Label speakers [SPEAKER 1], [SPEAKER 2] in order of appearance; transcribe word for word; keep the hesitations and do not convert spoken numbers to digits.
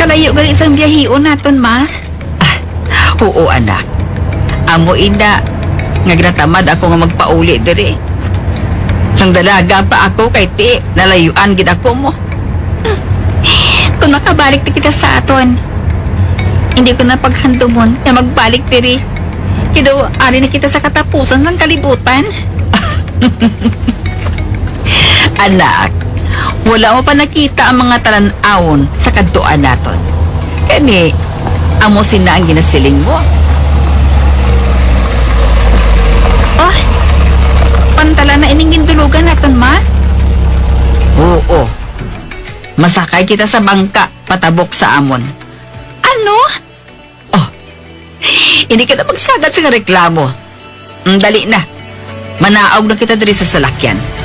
[SPEAKER 1] malayo gali isang biyahion naton, ma.
[SPEAKER 2] Ah, oo, anak. Amo ina, nga ginatamad ako nga magpauli diri. Sang dalaga pa ako kay ti, nalayuan gid ako mo.
[SPEAKER 1] Kung makabalik na kita sa aton, hindi ko na paghandumon na magbalik diri. Kido, ari na kita sa katapusan sang kalibutan.
[SPEAKER 2] Anak, wala mo pa nakita ang mga talan-awon sa kadtuan naton. Kani, amo sina ang ginasiling mo.
[SPEAKER 1] Oh, pantala na ining gindulugan naton, ma.
[SPEAKER 2] Oo. Masakay kita sa bangka, patabok sa amon.
[SPEAKER 1] Ano?
[SPEAKER 2] Oh, hindi ka na magsagad sa reklamo. Mm, dali na. Manaog na kita diri sa salakyan.